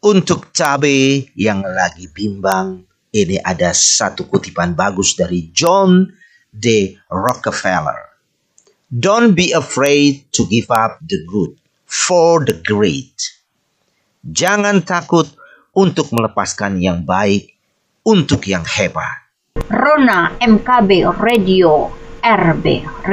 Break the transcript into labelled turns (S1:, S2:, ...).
S1: Untuk cabai yang lagi bimbang, ini ada satu kutipan bagus dari John D. Rockefeller. Don't be afraid to give up the good for the great. Jangan takut untuk melepaskan yang baik untuk yang hebat.
S2: Rona MKB Radio RB